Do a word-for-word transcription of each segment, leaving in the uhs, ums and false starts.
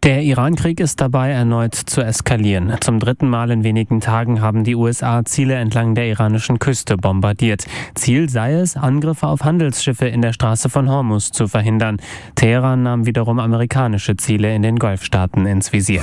Der Iran-Krieg ist dabei, erneut zu eskalieren. Zum dritten Mal in wenigen Tagen haben die U S A Ziele entlang der iranischen Küste bombardiert. Ziel sei es, Angriffe auf Handelsschiffe in der Straße von Hormuz zu verhindern. Teheran nahm wiederum amerikanische Ziele in den Golfstaaten ins Visier.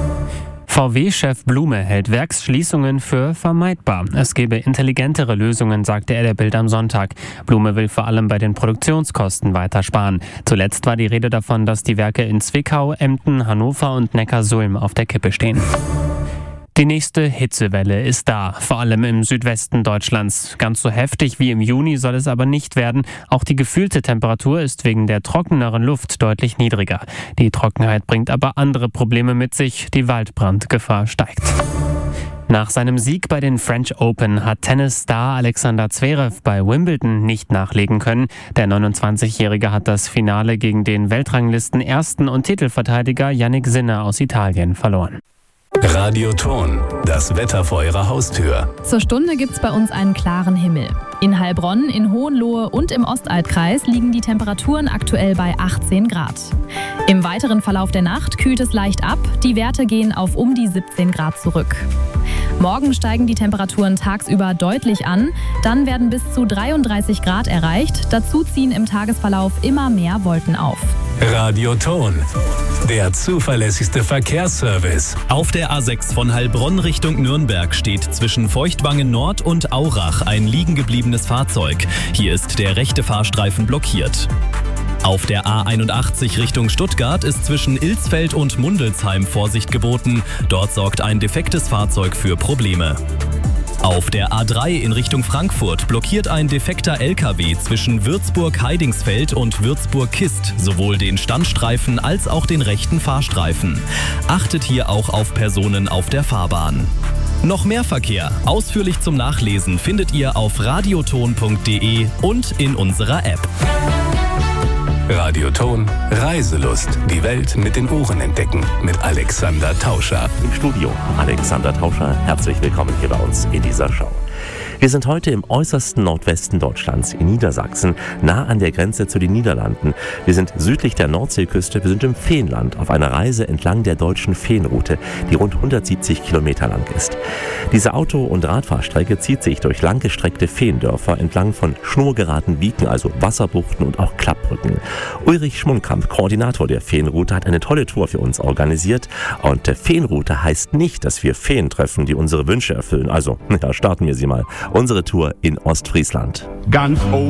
V W-Chef Blume hält Werksschließungen für vermeidbar. Es gebe intelligentere Lösungen, sagte er der Bild am Sonntag. Blume will vor allem bei den Produktionskosten weiter sparen. Zuletzt war die Rede davon, dass die Werke in Zwickau, Emden, Hannover und Neckarsulm auf der Kippe stehen. Die nächste Hitzewelle ist da, vor allem im Südwesten Deutschlands. Ganz so heftig wie im Juni soll es aber nicht werden. Auch die gefühlte Temperatur ist wegen der trockeneren Luft deutlich niedriger. Die Trockenheit bringt aber andere Probleme mit sich. Die Waldbrandgefahr steigt. Nach seinem Sieg bei den French Open hat Tennisstar Alexander Zverev bei Wimbledon nicht nachlegen können. Der neunundzwanzigjährige hat das Finale gegen den Weltranglisten-Ersten und Titelverteidiger Jannik Sinner aus Italien verloren. Radioton, das Wetter vor Ihrer Haustür. Zur Stunde gibt's bei uns einen klaren Himmel. In Heilbronn, in Hohenlohe und im Ostaltkreis liegen die Temperaturen aktuell bei achtzehn Grad. Im weiteren Verlauf der Nacht kühlt es leicht ab. Die Werte gehen auf um die siebzehn Grad zurück. Morgen steigen die Temperaturen tagsüber deutlich an. Dann werden bis zu dreiunddreißig Grad erreicht. Dazu ziehen im Tagesverlauf immer mehr Wolken auf. Radioton, der zuverlässigste Verkehrsservice. Auf der A sechs von Heilbronn Richtung Nürnberg steht zwischen Feuchtwangen Nord und Aurach ein liegen gebliebenes Fahrzeug. Hier ist der rechte Fahrstreifen blockiert. Auf der A einundachtzig Richtung Stuttgart ist zwischen Ilsfeld und Mundelsheim Vorsicht geboten. Dort sorgt ein defektes Fahrzeug für Probleme. Auf der A drei in Richtung Frankfurt blockiert ein defekter L K W zwischen Würzburg-Heidingsfeld und Würzburg-Kist sowohl den Standstreifen als auch den rechten Fahrstreifen. Achtet hier auch auf Personen auf der Fahrbahn. Noch mehr Verkehr, ausführlich zum Nachlesen, findet ihr auf radioton punkt de und in unserer App. Radioton, Reiselust. Die Welt mit den Ohren entdecken. Mit Alexander Tauscher. Im Studio Alexander Tauscher. Herzlich willkommen hier bei uns in dieser Show. Wir sind heute im äußersten Nordwesten Deutschlands, in Niedersachsen, nah an der Grenze zu den Niederlanden. Wir sind südlich der Nordseeküste, wir sind im Feenland auf einer Reise entlang der deutschen Feenroute, die rund hundertsiebzig Kilometer lang ist. Diese Auto- und Radfahrstrecke zieht sich durch langgestreckte Feendörfer entlang von schnurgeraden Wieken, also Wasserbuchten und auch Klappbrücken. Ulrich Schmunkamp, Koordinator der Feenroute, hat eine tolle Tour für uns organisiert. Und Feenroute heißt nicht, dass wir Feen treffen, die unsere Wünsche erfüllen. Also, ja, starten wir sie mal. Unsere Tour in Ostfriesland. Ganz